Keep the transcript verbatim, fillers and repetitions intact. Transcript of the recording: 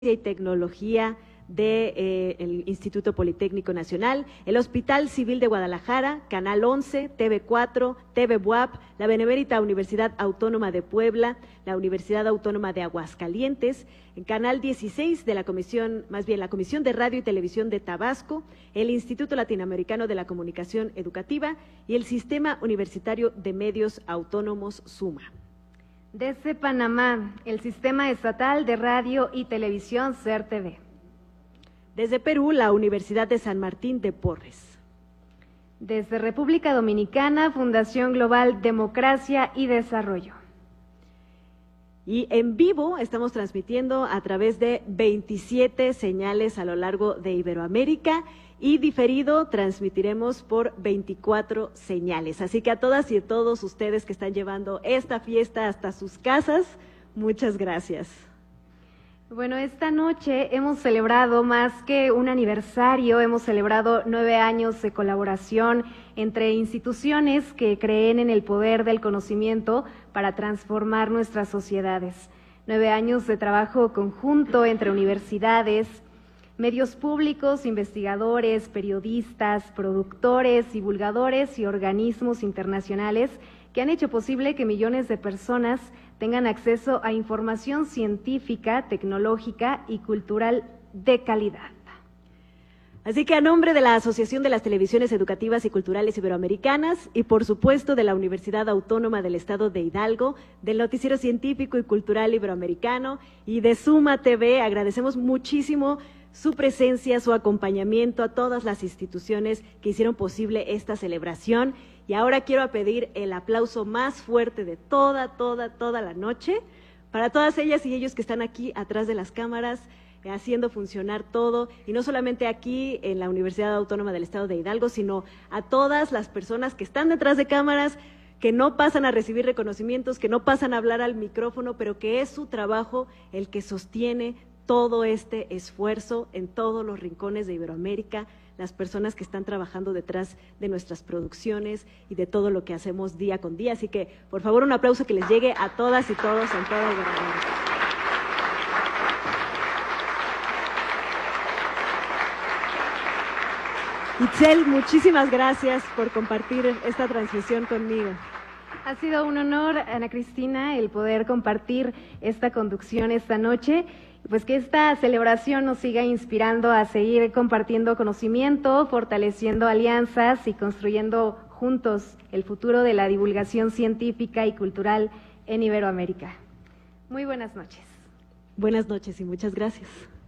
y Tecnología del eh, Instituto Politécnico Nacional, el Hospital Civil de Guadalajara, Canal once, T V cuatro, T V B U A P, la Benemérita Universidad Autónoma de Puebla, la Universidad Autónoma de Aguascalientes, en Canal dieciséis de la Comisión, más bien la Comisión de Radio y Televisión de Tabasco, el Instituto Latinoamericano de la Comunicación Educativa y el Sistema Universitario de Medios Autónomos SUMA. Desde Panamá, el Sistema Estatal de Radio y Televisión C E R T V. Desde Perú, la Universidad de San Martín de Porres. Desde República Dominicana, Fundación Global Democracia y Desarrollo. Y en vivo estamos transmitiendo a través de veintisiete señales a lo largo de Iberoamérica y diferido transmitiremos por veinticuatro señales. Así que a todas y a todos ustedes que están llevando esta fiesta hasta sus casas, muchas gracias. Bueno, esta noche hemos celebrado más que un aniversario, hemos celebrado nueve años de colaboración entre instituciones que creen en el poder del conocimiento para transformar nuestras sociedades. Nueve años de trabajo conjunto entre universidades, medios públicos, investigadores, periodistas, productores, divulgadores y organismos internacionales que han hecho posible que millones de personas tengan acceso a información científica, tecnológica y cultural de calidad. Así que a nombre de la Asociación de las Televisiones Educativas y Culturales Iberoamericanas y por supuesto de la Universidad Autónoma del Estado de Hidalgo, del Noticiero Científico y Cultural Iberoamericano y de Suma T V, agradecemos muchísimo su presencia, su acompañamiento a todas las instituciones que hicieron posible esta celebración. Y ahora quiero pedir el aplauso más fuerte de toda, toda, toda la noche para todas ellas y ellos que están aquí atrás de las cámaras, eh, haciendo funcionar todo, y no solamente aquí en la Universidad Autónoma del Estado de Hidalgo, sino a todas las personas que están detrás de cámaras, que no pasan a recibir reconocimientos, que no pasan a hablar al micrófono, pero que es su trabajo el que sostiene todo este esfuerzo en todos los rincones de Iberoamérica, las personas que están trabajando detrás de nuestras producciones y de todo lo que hacemos día con día. Así que, por favor, un aplauso que les llegue a todas y todos en toda Iberoamérica. Itzel, muchísimas gracias por compartir esta transmisión conmigo. Ha sido un honor, Ana Cristina, el poder compartir esta conducción esta noche. Pues que esta celebración nos siga inspirando a seguir compartiendo conocimiento, fortaleciendo alianzas y construyendo juntos el futuro de la divulgación científica y cultural en Iberoamérica. Muy buenas noches. Buenas noches y muchas gracias.